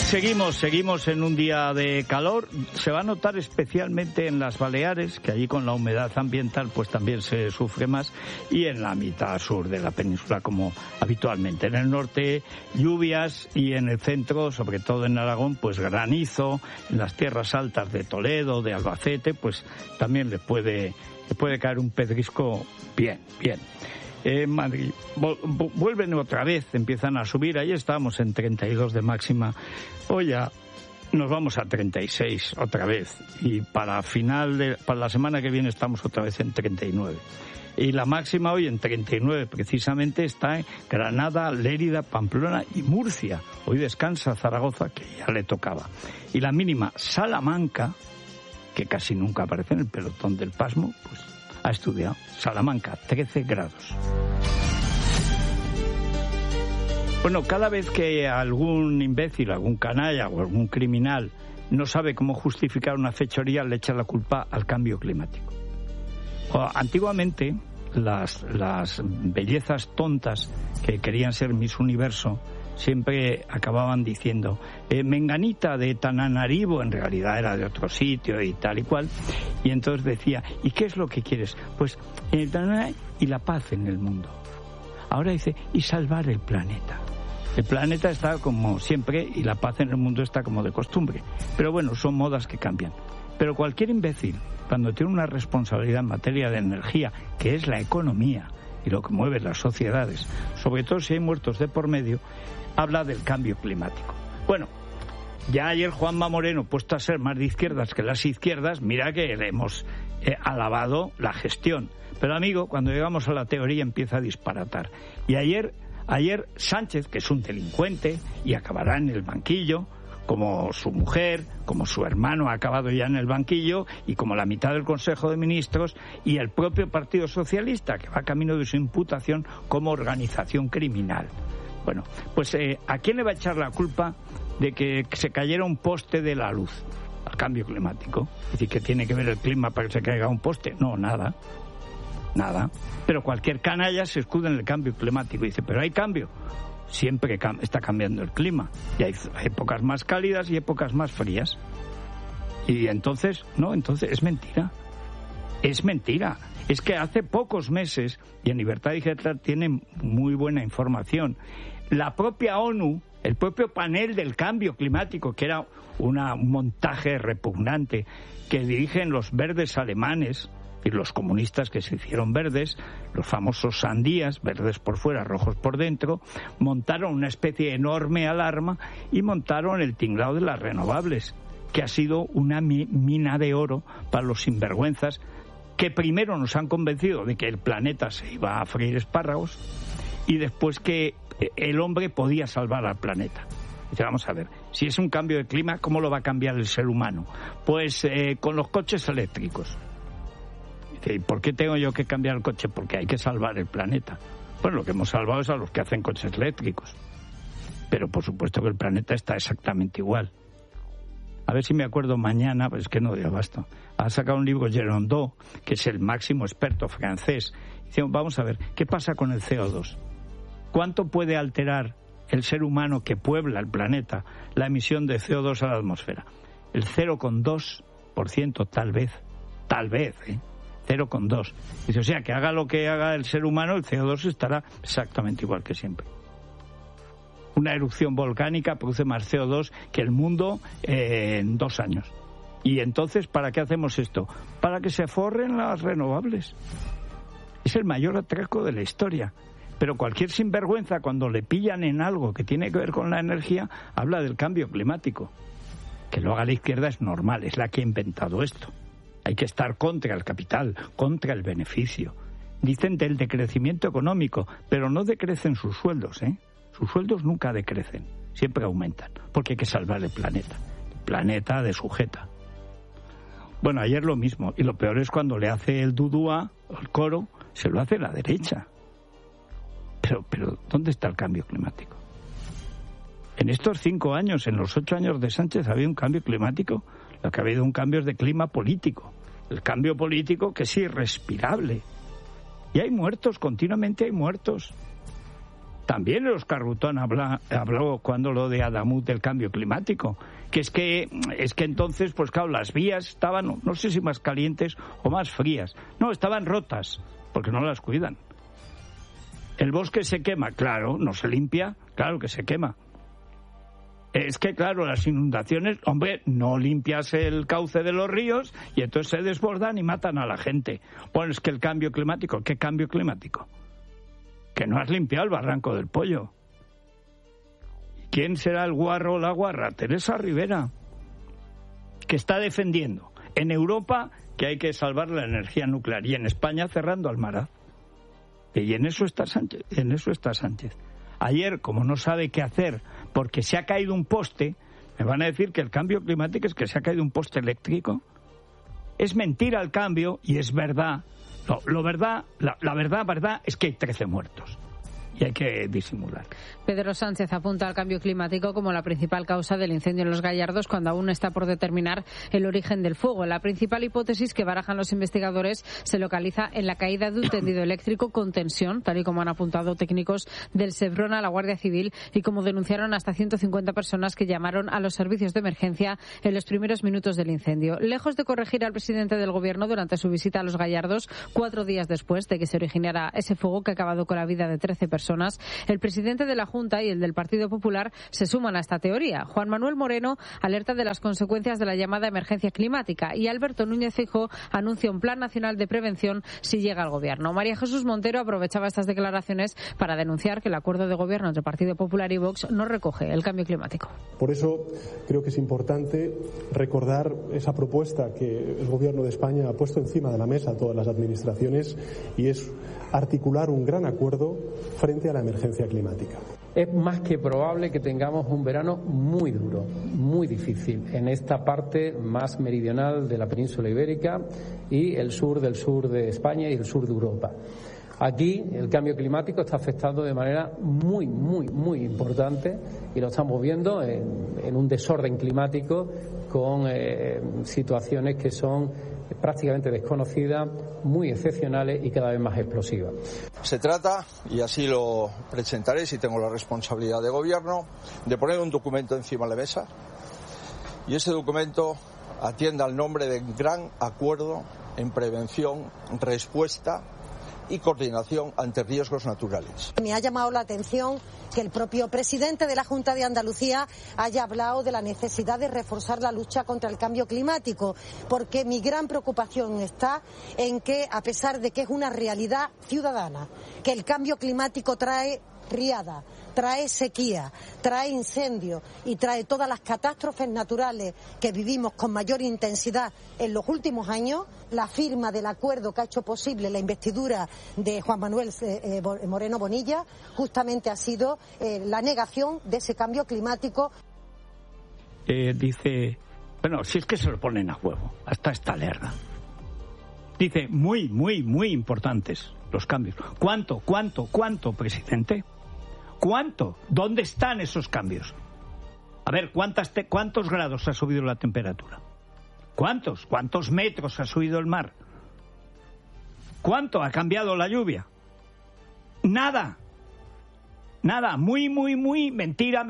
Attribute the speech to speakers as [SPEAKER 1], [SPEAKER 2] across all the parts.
[SPEAKER 1] Seguimos en un día de calor. Se va a notar especialmente en las Baleares, que allí con la humedad ambiental pues también se sufre más, y en la mitad sur de la península como habitualmente. En el norte lluvias y en el centro, sobre todo en Aragón, pues granizo. En las tierras altas de Toledo, de Albacete, pues también le puede caer un pedrisco bien. En Madrid vuelven otra vez, empiezan a subir. Ayer estábamos en 32 de máxima, hoy ya nos vamos a 36 otra vez, y para la semana que viene estamos otra vez en 39. Y la máxima hoy en 39 precisamente está en Granada, Lérida, Pamplona y Murcia. Hoy descansa Zaragoza, que ya le tocaba. Y la mínima, Salamanca, que casi nunca aparece en el pelotón del pasmo, pues ha estudiado. Salamanca, 13 grados. Bueno, cada vez que algún imbécil, algún canalla o algún criminal no sabe cómo justificar una fechoría, le echa la culpa al cambio climático. Antiguamente, las bellezas tontas que querían ser Miss Universo siempre acababan diciendo menganita de Tananarivo, en realidad era de otro sitio y tal y cual, y entonces decía, ¿y qué es lo que quieres? Pues el Tananarivo y la paz en el mundo. Ahora dice, y salvar el planeta. El planeta está como siempre y la paz en el mundo está como de costumbre. Pero bueno, son modas que cambian. Pero cualquier imbécil, cuando tiene una responsabilidad en materia de energía, que es la economía y lo que mueve las sociedades, sobre todo si hay muertos de por medio, habla del cambio climático. Bueno, ya ayer Juanma Moreno, puesto a ser más de izquierdas que las izquierdas, mira que le hemos alabado la gestión. Pero amigo, cuando llegamos a la teoría empieza a disparatar. Y ayer Sánchez, que es un delincuente y acabará en el banquillo, como su mujer, como su hermano ha acabado ya en el banquillo, y como la mitad del Consejo de Ministros, y el propio Partido Socialista, que va camino de su imputación como organización criminal. Bueno, pues ¿a quién le va a echar la culpa de que se cayera un poste de la luz? Al cambio climático. Es decir, ¿qué tiene que ver el clima para que se caiga un poste? No, nada. Pero cualquier canalla se escuda en el cambio climático y dice, pero hay cambio. Siempre está cambiando el clima. Y hay épocas más cálidas y épocas más frías. Y entonces es mentira. Es mentira. Es que hace pocos meses, y en Libertad Digital tienen muy buena información, la propia ONU, el propio panel del cambio climático, que era un montaje repugnante que dirigen los verdes alemanes y los comunistas que se hicieron verdes, los famosos sandías, verdes por fuera, rojos por dentro, montaron una especie de enorme alarma y montaron el tinglado de las renovables, que ha sido una mina de oro para los sinvergüenzas que primero nos han convencido de que el planeta se iba a freír espárragos y después que el hombre podía salvar al planeta. Dice, vamos a ver, si es un cambio de clima, ¿cómo lo va a cambiar el ser humano? Pues con los coches eléctricos. Dice, ¿y por qué tengo yo que cambiar el coche? Porque hay que salvar el planeta. Bueno, lo que hemos salvado es a los que hacen coches eléctricos. Pero por supuesto que el planeta está exactamente igual. A ver si me acuerdo mañana, pues es que no doy abasto. Ha sacado un libro Gerondeau, que es el máximo experto francés. Dice, vamos a ver, ¿qué pasa con el CO2? ¿Cuánto puede alterar el ser humano que puebla el planeta la emisión de CO2 a la atmósfera? El 0,2% tal vez, 0,2. Dice, o sea, que haga lo que haga el ser humano, el CO2 estará exactamente igual que siempre. Una erupción volcánica produce más CO2 que el mundo en 2 años. Y entonces, ¿para qué hacemos esto? Para que se forren las renovables. Es el mayor atraco de la historia. Pero cualquier sinvergüenza, cuando le pillan en algo que tiene que ver con la energía, habla del cambio climático. Que lo haga la izquierda es normal, es la que ha inventado esto. Hay que estar contra el capital, contra el beneficio. Dicen del decrecimiento económico, pero no decrecen sus sueldos, ¿eh? Sus sueldos nunca decrecen, siempre aumentan, porque hay que salvar el planeta. El planeta de sujeta. Bueno, ayer lo mismo, y lo peor es cuando le hace el dudúa, el coro, se lo hace la derecha. Pero ¿dónde está el cambio climático? En estos 5 años, en los 8 años de Sánchez, ¿ha habido un cambio climático? Lo que ha habido un cambio es de clima político. El cambio político que es irrespirable. Y hay muertos, continuamente hay muertos. También el Oscar Rutón habló cuando lo de Adamut del cambio climático, que es que entonces, pues claro, las vías estaban, no sé si más calientes o más frías. No, estaban rotas, porque no las cuidan. El bosque se quema, claro, no se limpia, claro que se quema. Es que, claro, las inundaciones, hombre, no limpias el cauce de los ríos y entonces se desbordan y matan a la gente. Bueno, es que el cambio climático, ¿qué cambio climático? Que no has limpiado el barranco del Pollo. ¿Quién será el guarro o la guarra? Teresa Rivera, que está defendiendo en Europa que hay que salvar la energía nuclear y en España cerrando Almaraz. Y en eso está Sánchez. Ayer, como no sabe qué hacer porque se ha caído un poste, me van a decir que el cambio climático es que se ha caído un poste eléctrico. Es mentira el cambio y es verdad. La verdad es que hay 13 muertos. Y hay que disimular.
[SPEAKER 2] Pedro Sánchez apunta al cambio climático como la principal causa del incendio en Los Gallardos, cuando aún está por determinar el origen del fuego. La principal hipótesis que barajan los investigadores se localiza en la caída de un tendido eléctrico con tensión, tal y como han apuntado técnicos del Seprona a la Guardia Civil y como denunciaron hasta 150 personas que llamaron a los servicios de emergencia en los primeros minutos del incendio. Lejos de corregir al presidente del Gobierno durante su visita a Los Gallardos, 4 días después de que se originara ese fuego que ha acabado con la vida de 13 personas, el presidente de la Junta y el del Partido Popular se suman a esta teoría. Juan Manuel Moreno alerta de las consecuencias de la llamada emergencia climática y Alberto Núñez Feijóo anuncia un plan nacional de prevención si llega al Gobierno. María Jesús Montero aprovechaba estas declaraciones para denunciar que el acuerdo de gobierno entre Partido Popular y Vox no recoge el cambio climático.
[SPEAKER 3] Por eso creo que es importante recordar esa propuesta que el Gobierno de España ha puesto encima de la mesa a todas las administraciones y es articular un gran acuerdo frente a la emergencia climática.
[SPEAKER 4] Es más que probable que tengamos un verano muy duro, muy difícil, en esta parte más meridional de la península ibérica y el sur de España y el sur de Europa. Aquí el cambio climático está afectando de manera muy importante y lo estamos viendo en un desorden climático con situaciones que son prácticamente desconocidas, muy excepcionales y cada vez más explosivas.
[SPEAKER 5] Se trata, y así lo presentaré si tengo la responsabilidad de gobierno, de poner un documento encima de la mesa y ese documento atienda al nombre de Gran Acuerdo en Prevención, Respuesta y coordinación ante riesgos naturales.
[SPEAKER 6] Me ha llamado la atención que el propio presidente de la Junta de Andalucía haya hablado de la necesidad de reforzar la lucha contra el cambio climático, porque mi gran preocupación está en que, a pesar de que es una realidad ciudadana, que el cambio climático trae riada, trae sequía, trae incendios y trae todas las catástrofes naturales que vivimos con mayor intensidad en los últimos años, la firma del acuerdo que ha hecho posible la investidura de Juan Manuel Moreno Bonilla justamente ha sido la negación de ese cambio climático.
[SPEAKER 1] Dice, bueno, si es que se lo ponen a huevo, hasta esta lerda. Dice, muy importantes los cambios. ¿Cuánto, presidente? ¿Cuánto? ¿Dónde están esos cambios? A ver, ¿cuántos grados ha subido la temperatura? ¿Cuántos metros ha subido el mar? ¿Cuánto ha cambiado la lluvia? Nada. Muy mentira.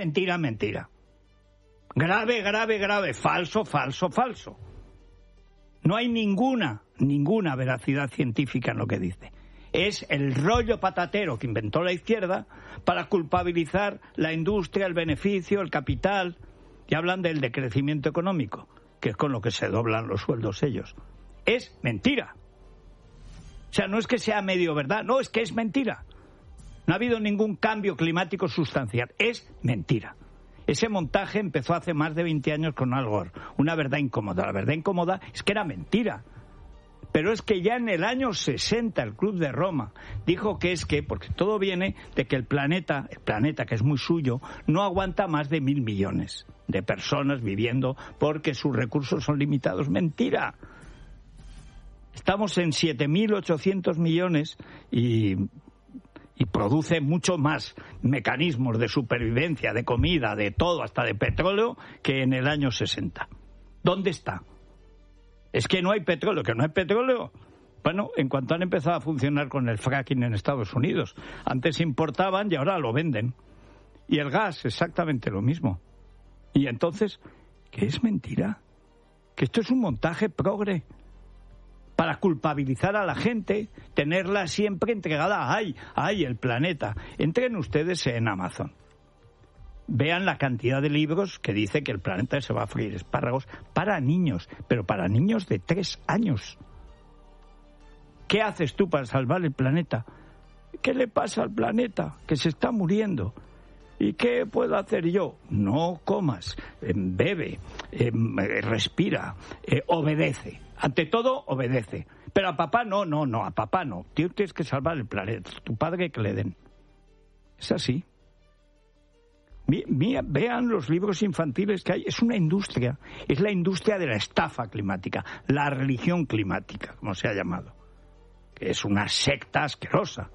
[SPEAKER 1] Grave. Falso. No hay ninguna veracidad científica en lo que dice. Es el rollo patatero que inventó la izquierda para culpabilizar la industria, el beneficio, el capital. Y hablan del decrecimiento económico, que es con lo que se doblan los sueldos ellos. Es mentira. O sea, no es que sea medio verdad, no, es que es mentira. No ha habido ningún cambio climático sustancial, es mentira. Ese montaje empezó hace más de 20 años con Al Gore, una verdad incómoda. La verdad incómoda es que era mentira. Pero es que ya en el año 60 el Club de Roma dijo que porque todo viene de que el planeta que es muy suyo, no aguanta más de 1.000 millones de personas viviendo porque sus recursos son limitados. ¡Mentira! Estamos en 7.800 millones y produce mucho más mecanismos de supervivencia, de comida, de todo, hasta de petróleo, que en el año 60. ¿Dónde está? Es que no hay petróleo, Bueno, en cuanto han empezado a funcionar con el fracking en Estados Unidos. Antes importaban y ahora lo venden. Y el gas, exactamente lo mismo. Y entonces, ¿qué es mentira? Que esto es un montaje progre para culpabilizar a la gente, tenerla siempre entregada. ¡Ay, el planeta! Entren ustedes en Amazon. Vean la cantidad de libros que dice que el planeta se va a freír espárragos para niños, pero para niños de 3 años. ¿Qué haces tú para salvar el planeta? ¿Qué le pasa al planeta? Que se está muriendo. ¿Y qué puedo hacer yo? No comas, bebe, respira, obedece. Ante todo, obedece. Pero a papá no, a papá no. Tú tienes que salvar el planeta. Tu padre que le den. Es así. Vean los libros infantiles que hay. Es una industria. Es la industria de la estafa climática. La religión climática, como se ha llamado. Que es una secta asquerosa.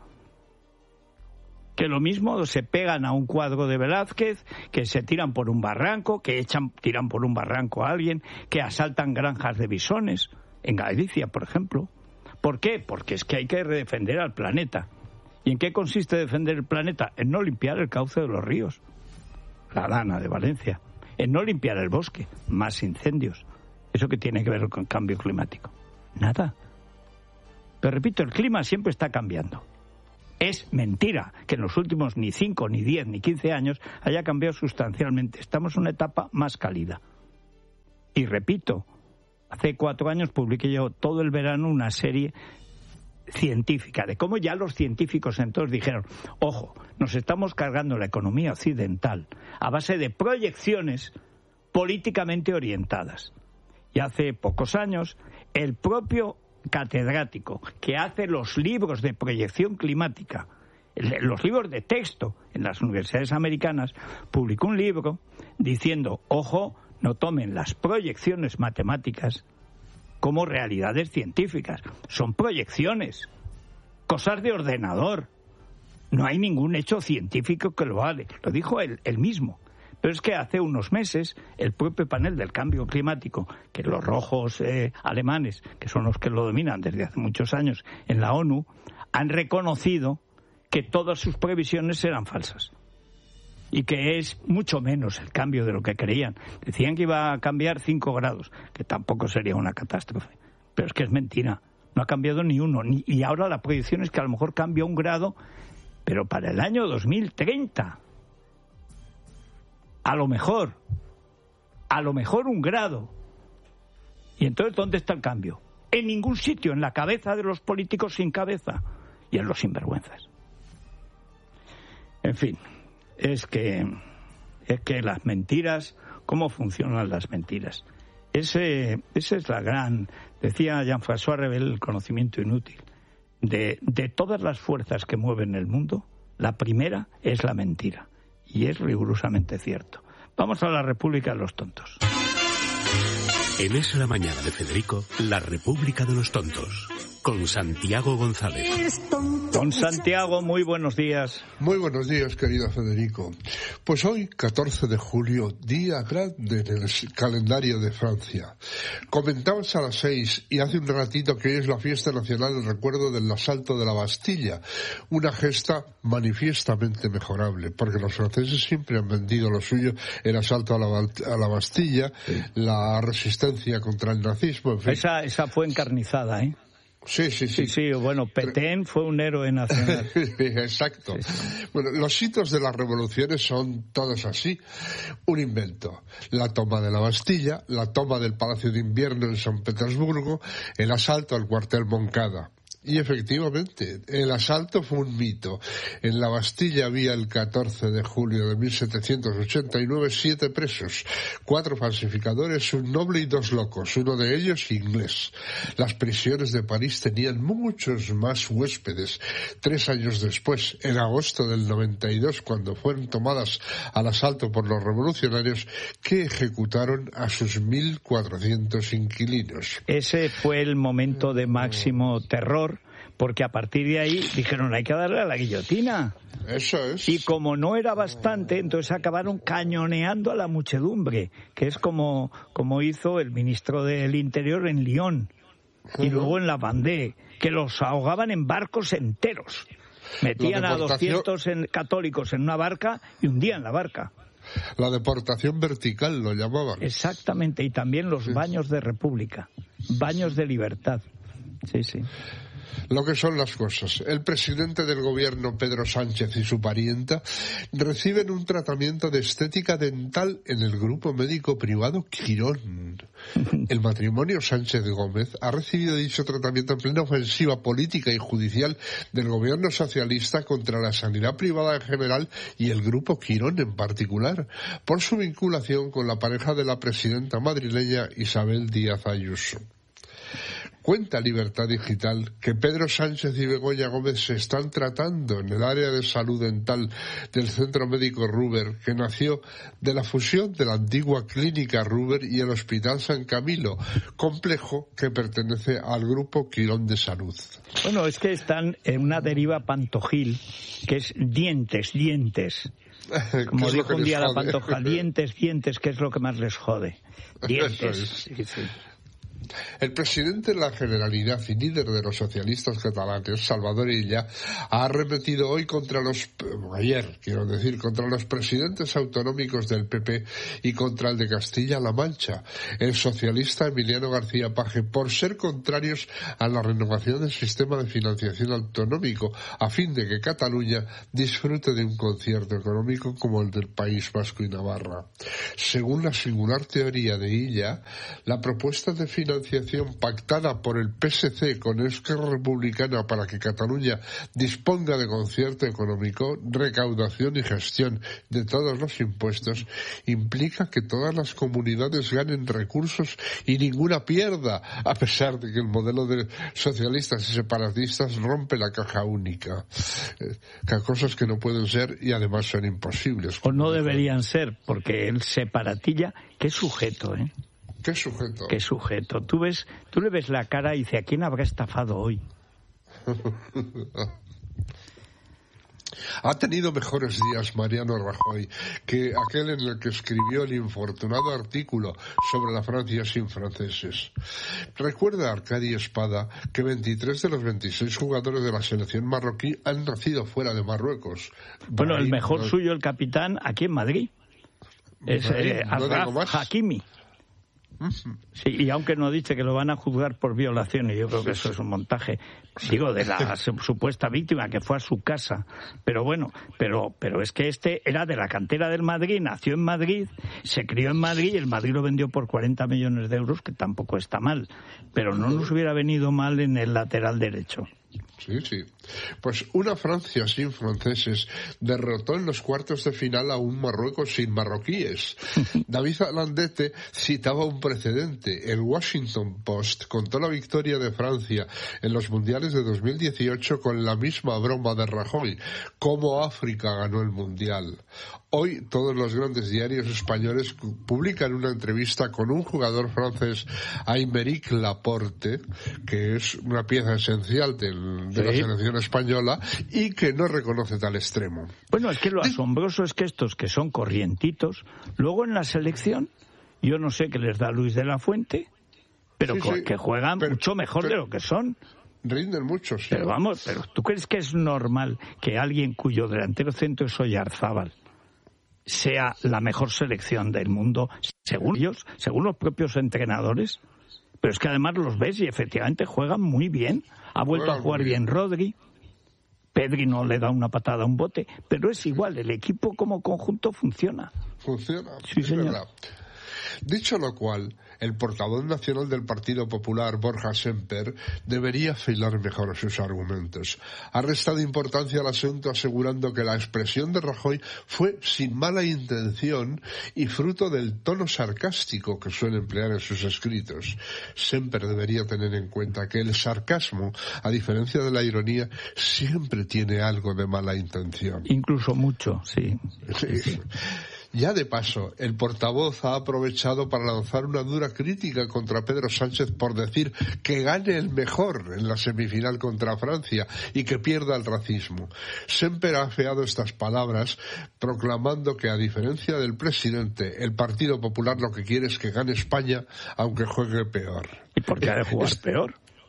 [SPEAKER 1] Que lo mismo se pegan a un cuadro de Velázquez, que se tiran por un barranco, que tiran por un barranco a alguien, que asaltan granjas de bisones, en Galicia, por ejemplo. ¿Por qué? Porque es que hay que defender al planeta. ¿Y en qué consiste defender el planeta? En no limpiar el cauce de los ríos. La Dana de Valencia. En no limpiar el bosque. Más incendios. ¿Eso qué tiene que ver con el cambio climático? Nada. Pero repito, el clima siempre está cambiando. Es mentira que en los últimos ni 5, ni 10, ni 15 años haya cambiado sustancialmente. Estamos en una etapa más cálida. Y repito, hace 4 años publiqué yo todo el verano una serie científica de cómo ya los científicos entonces dijeron: ojo, nos estamos cargando la economía occidental a base de proyecciones políticamente orientadas. Y hace pocos años el propio catedrático que hace los libros de proyección climática, los libros de texto en las universidades americanas, publicó un libro diciendo: ojo, no tomen las proyecciones matemáticas como realidades científicas, son proyecciones, cosas de ordenador, no hay ningún hecho científico que lo vale. Lo dijo él mismo. Pero es que hace unos meses el propio panel del cambio climático, que los rojos alemanes, que son los que lo dominan desde hace muchos años en la ONU, han reconocido que todas sus previsiones eran falsas. Y que es mucho menos el cambio de lo que creían. Decían que iba a cambiar 5 grados, que tampoco sería una catástrofe. Pero es que es mentira. No ha cambiado ni uno. Y ahora la proyección es que a lo mejor cambia 1 grado, pero para el año 2030. A lo mejor 1 grado. Y entonces, ¿dónde está el cambio? En ningún sitio, en la cabeza de los políticos sin cabeza y en los sinvergüenzas. En fin, es que las mentiras, ¿cómo funcionan las mentiras? Esa es la gran, decía Jean-François Revel, el conocimiento inútil. De todas las fuerzas que mueven el mundo, la primera es la mentira. Y es rigurosamente cierto. Vamos a la República de los Tontos.
[SPEAKER 7] En Es la Mañana de Federico, la República de los Tontos, con Santiago González.
[SPEAKER 1] Don Santiago, muy buenos días.
[SPEAKER 8] Muy buenos días, querido Federico. Pues hoy, 14 de julio, día grande en el calendario de Francia. Comentabas a las 6 y hace un ratito que hoy es la fiesta nacional en recuerdo del asalto de la Bastilla, una gesta manifiestamente mejorable, porque los franceses siempre han vendido lo suyo, el asalto a la Bastilla, sí, la resistencia contra el nazismo, en fin.
[SPEAKER 1] Esa fue encarnizada, ¿eh?
[SPEAKER 8] Sí,
[SPEAKER 1] bueno, Petén fue un héroe nacional.
[SPEAKER 8] Exacto. Sí. Bueno, los hitos de las revoluciones son todos así. Un invento. La toma de la Bastilla, la toma del Palacio de Invierno en San Petersburgo, el asalto al cuartel Moncada. Y efectivamente, el asalto fue un mito. En la Bastilla había el 14 de julio de 1789 7 presos, 4 falsificadores, un noble y 2 locos, uno de ellos inglés. Las prisiones de París tenían muchos más huéspedes. 3 años después, en agosto del 92, cuando fueron tomadas al asalto por los revolucionarios, que ejecutaron a sus 1.400 inquilinos.
[SPEAKER 1] Ese fue el momento de máximo terror, porque a partir de ahí dijeron: hay que darle a la guillotina.
[SPEAKER 8] Eso es.
[SPEAKER 1] Y como no era bastante, entonces acabaron cañoneando a la muchedumbre, que es como hizo el ministro del Interior en Lyon, y luego en La Vendée, que los ahogaban en barcos enteros. Metían a 200 católicos en una barca y hundían la barca.
[SPEAKER 8] La deportación vertical lo llamaban.
[SPEAKER 1] Exactamente, y también los baños de república, baños de libertad. Sí, sí.
[SPEAKER 8] Lo que son las cosas. El presidente del gobierno, Pedro Sánchez, y su parienta reciben un tratamiento de estética dental en el grupo médico privado Quirón. El matrimonio Sánchez Gómez ha recibido dicho tratamiento en plena ofensiva política y judicial del gobierno socialista contra la sanidad privada en general y el grupo Quirón en particular, por su vinculación con la pareja de la presidenta madrileña Isabel Díaz Ayuso. Cuenta Libertad Digital que Pedro Sánchez y Begoña Gómez se están tratando en el área de salud dental del Centro Médico Ruber, que nació de la fusión de la antigua Clínica Ruber y el Hospital San Camilo, complejo que pertenece al grupo Quirón de Salud.
[SPEAKER 1] Bueno, es que están en una deriva pantojil, que es dientes. Como dijo un día la Pantoja, dientes, que es lo que más les jode. Dientes. Sí.
[SPEAKER 8] El presidente de la Generalidad y líder de los socialistas catalanes, Salvador Illa, ha arremetido hoy contra los presidentes autonómicos del PP y contra el de Castilla-La Mancha, el socialista Emiliano García Paje, por ser contrarios a la renovación del sistema de financiación autonómico, a fin de que Cataluña disfrute de un concierto económico como el del País Vasco y Navarra. Según la singular teoría de Illa, la propuesta de financiación pactada por el PSC con Esquerra Republicana para que Cataluña disponga de concierto económico, recaudación y gestión de todos los impuestos implica que todas las comunidades ganen recursos y ninguna pierda, a pesar de que el modelo de socialistas y separatistas rompe la caja única. Cosas que no pueden ser y además son imposibles.
[SPEAKER 1] O no deberían ser, porque el separatilla, qué sujeto, ¿eh?
[SPEAKER 8] ¿Qué sujeto?
[SPEAKER 1] Tú le ves la cara y dices, ¿a quién habrá estafado hoy?
[SPEAKER 8] Ha tenido mejores días Mariano Rajoy que aquel en el que escribió el infortunado artículo sobre la Francia sin franceses. Recuerda Arcadi Espada que 23 de los 26 jugadores de la selección marroquí han nacido fuera de Marruecos.
[SPEAKER 1] Bueno, el mejor suyo, el capitán, aquí en Madrid, es Achraf Hakimi. Sí, y aunque no dice que lo van a juzgar por violación, y yo creo que eso es un montaje, digo, de la supuesta víctima que fue a su casa, pero bueno, pero es que este era de la cantera del Madrid, nació en Madrid, se crió en Madrid y el Madrid lo vendió por 40 millones de euros, que tampoco está mal, pero no nos hubiera venido mal en el lateral derecho.
[SPEAKER 8] Sí. Pues una Francia sin franceses derrotó en los cuartos de final a un Marruecos sin marroquíes. David Alandete citaba un precedente. El Washington Post contó la victoria de Francia en los mundiales de 2018 con la misma broma de Rajoy. Cómo África ganó el mundial. Hoy todos los grandes diarios españoles publican una entrevista con un jugador francés, Aymeric Laporte, que es una pieza esencial de la selección española y que no reconoce tal extremo.
[SPEAKER 1] Bueno, es que lo asombroso es que estos que son corrientitos, luego en la selección, yo no sé qué les da Luis de la Fuente, pero que juegan mucho mejor de lo que son.
[SPEAKER 8] Rinden mucho, sí.
[SPEAKER 1] Pero vamos, ¿tú crees que es normal que alguien cuyo delantero centro es Oyarzábal sea la mejor selección del mundo, según ellos, según los propios entrenadores? Pero es que además los ves y efectivamente juegan muy bien. Ha vuelto a jugar bien Rodri. Pedri no le da una patada a un bote, pero es igual, el equipo como conjunto funciona.
[SPEAKER 8] Sí, señor. Verdad. Dicho lo cual, el portavoz nacional del Partido Popular, Borja Semper, debería afilar mejor sus argumentos. Ha restado importancia al asunto asegurando que la expresión de Rajoy fue sin mala intención y fruto del tono sarcástico que suele emplear en sus escritos. Semper debería tener en cuenta que el sarcasmo, a diferencia de la ironía, siempre tiene algo de mala intención.
[SPEAKER 1] Incluso mucho, sí.
[SPEAKER 8] Ya de paso, el portavoz ha aprovechado para lanzar una dura crítica contra Pedro Sánchez por decir que gane el mejor en la semifinal contra Francia y que pierda el racismo. Semper ha afeado estas palabras proclamando que, a diferencia del presidente, el Partido Popular lo que quiere es que gane España, aunque juegue peor.
[SPEAKER 1] ¿Y por qué ha de jugar peor?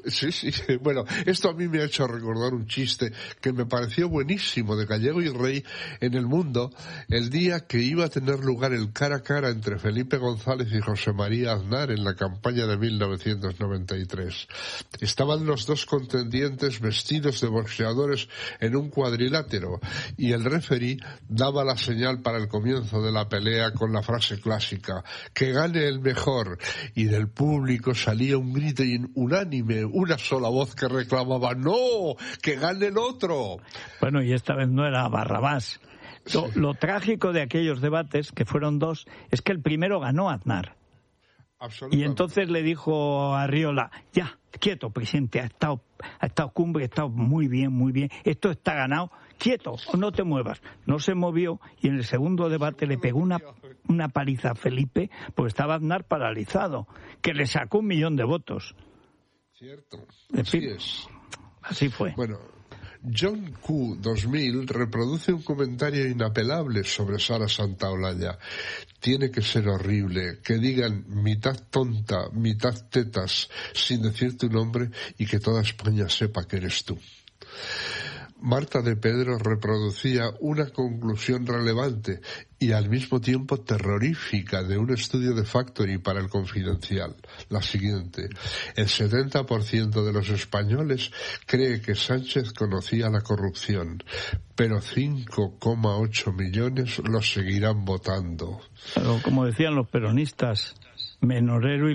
[SPEAKER 8] Sí. Bueno, esto a mí me ha hecho recordar un chiste que me pareció buenísimo de Gallego y Rey en El Mundo, el día que iba a tener lugar el cara a cara entre Felipe González y José María Aznar en la campaña de 1993. Estaban los dos contendientes vestidos de boxeadores en un cuadrilátero y el referí daba la señal para el comienzo de la pelea con la frase clásica: que gane el mejor, y del público salía un grito unánime, una sola voz que reclamaba: ¡no! ¡Que gane el otro!
[SPEAKER 1] Bueno, y esta vez no era Barrabás. Lo trágico de aquellos debates, que fueron dos, es que el primero ganó Aznar. Y entonces le dijo a Arriola: ya, quieto, presidente, ha estado Cumbre, ha estado muy bien, esto está ganado, quieto, no te muevas. No se movió, y en el segundo debate le pegó una paliza a Felipe, porque estaba Aznar paralizado, que le sacó 1 millón de votos.
[SPEAKER 8] Cierto,
[SPEAKER 1] así es. Así fue.
[SPEAKER 8] Bueno, John Q. 2000 reproduce un comentario inapelable sobre Sara Santaolalla. Tiene que ser horrible que digan mitad tonta, mitad tetas, sin decir tu nombre, y que toda España sepa que eres tú. Marta de Pedro reproducía una conclusión relevante y al mismo tiempo terrorífica de un estudio de Factory para El Confidencial. La siguiente: el 70% de los españoles cree que Sánchez conocía la corrupción, pero 5,8 millones lo seguirán votando.
[SPEAKER 1] Pero como decían los peronistas, menorero y